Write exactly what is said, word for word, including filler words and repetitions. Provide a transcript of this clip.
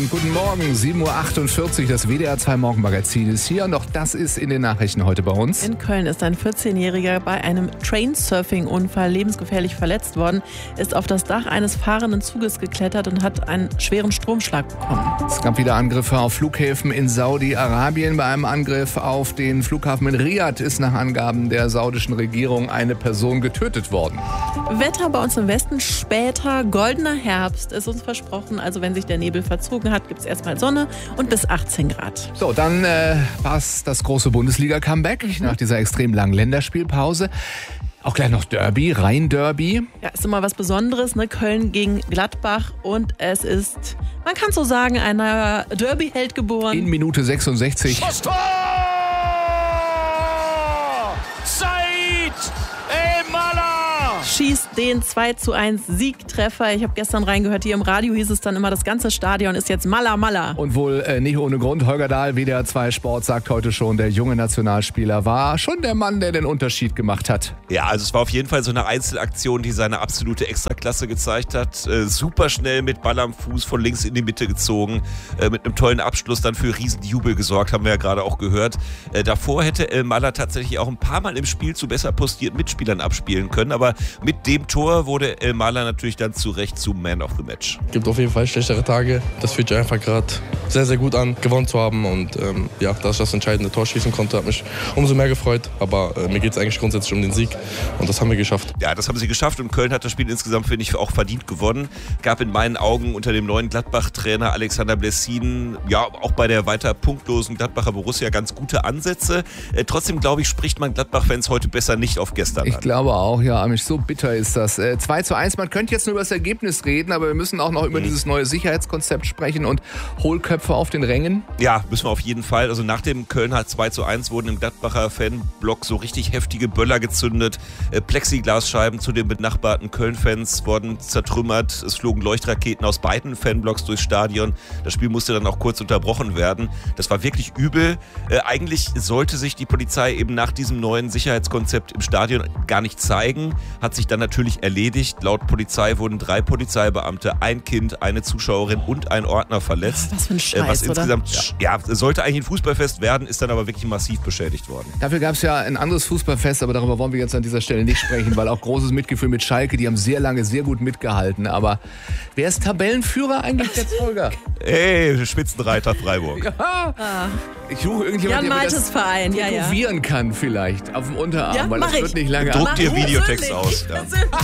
und guten Morgen. sieben Uhr achtundvierzig, das W D R zwei Morgenmagazin ist hier und auch das ist in den Nachrichten heute bei uns. In Köln ist ein vierzehnjähriger bei einem Trainsurfing-Unfall lebensgefährlich verletzt worden, ist auf das Dach eines fahrenden Zuges geklettert und hat einen schweren Stromschlag bekommen. Es gab wieder Angriffe auf Flughäfen in Saudi-Arabien. Bei einem Angriff auf den Flughafen in Riyadh ist nach Angaben der saudischen Regierung eine Person getötet worden. Wetter bei uns im Westen später, goldener Herbst ist uns versprochen. Also wenn sich der Nebel verzogen hat, gibt es erstmal Sonne und bis achtzehn Grad. So, dann äh, war es das große Bundesliga-Comeback mhm. nach dieser extrem langen Länderspielpause. Auch gleich noch Derby, Rhein-Derby. Ja, ist immer was Besonderes, ne? Köln gegen Gladbach und es ist, man kann so sagen, ein neuer Derby-Held geboren. In Minute sechsundsechzig. Das Tor! Said Elmalah! Schießt den zwei zu eins Siegtreffer. Ich habe gestern reingehört, hier im Radio hieß es dann immer, das ganze Stadion ist jetzt Malla Malla. Und wohl äh, nicht ohne Grund. Holger Dahl, W D R zwei Sport, sagt heute schon, der junge Nationalspieler war schon der Mann, der den Unterschied gemacht hat. Ja, also es war auf jeden Fall so eine Einzelaktion, die seine absolute Extraklasse gezeigt hat. Äh, super schnell mit Ball am Fuß von links in die Mitte gezogen. Äh, mit einem tollen Abschluss dann für Riesenjubel gesorgt, haben wir ja gerade auch gehört. Äh, davor hätte Elmalah tatsächlich auch ein paar Mal im Spiel zu besser postierten Mitspielern abspielen können. Aber mit dem Tor wurde Elmalah natürlich dann zu Recht zum Man of the Match. Gibt auf jeden Fall schlechtere Tage. Das fühlt sich einfach gerade sehr, sehr gut an, gewonnen zu haben. Und ähm, ja, dass ich das entscheidende Tor schießen konnte, hat mich umso mehr gefreut. Aber äh, mir geht es eigentlich grundsätzlich um den Sieg. Und das haben wir geschafft. Ja, das haben sie geschafft. Und Köln hat das Spiel insgesamt, finde ich, auch verdient gewonnen. Gab in meinen Augen unter dem neuen Gladbach-Trainer Alexander Blessin, ja, auch bei der weiter punktlosen Gladbacher Borussia ganz gute Ansätze. Äh, trotzdem, glaube ich, spricht man Gladbach-Fans heute besser nicht auf gestern Ich an. glaube auch, ja, Amisch, so bitter ist das. Äh, zwei zu eins, man könnte jetzt nur über das Ergebnis reden, aber wir müssen auch noch über mhm. dieses neue Sicherheitskonzept sprechen und Hohlköpfe auf den Rängen. Ja, müssen wir auf jeden Fall. Also nach dem Kölner zwei zu eins wurden im Gladbacher Fanblock so richtig heftige Böller gezündet. Äh, Plexiglasscheiben zu den benachbarten Köln-Fans wurden zertrümmert. Es flogen Leuchtraketen aus beiden Fanblocks durchs Stadion. Das Spiel musste dann auch kurz unterbrochen werden. Das war wirklich übel. Äh, eigentlich sollte sich die Polizei eben nach diesem neuen Sicherheitskonzept im Stadion gar nicht zeigen. Hat sich dann natürlich erledigt. Laut Polizei wurden drei Polizeibeamte, ein Kind, eine Zuschauerin und ein Ordner verletzt. Was für ein Scheiß, äh, was oder? insgesamt, ja. ja, sollte eigentlich ein Fußballfest werden, ist dann aber wirklich massiv beschädigt worden. Dafür gab es ja ein anderes Fußballfest, aber darüber wollen wir jetzt an dieser Stelle nicht sprechen, weil auch großes Mitgefühl mit Schalke, die haben sehr lange sehr gut mitgehalten. Aber wer ist Tabellenführer eigentlich jetzt, Holger? Hey, Spitzenreiter Freiburg. Ja. Ah. Ich suche irgendjemanden, Jan der mir Maltes das Verein, ja, ja. tätowieren kann vielleicht auf dem Unterarm, Ja, weil mach das ich. wird nicht lange Druck dir Mach Videotext persönlich. aus. Ja. Persönlich.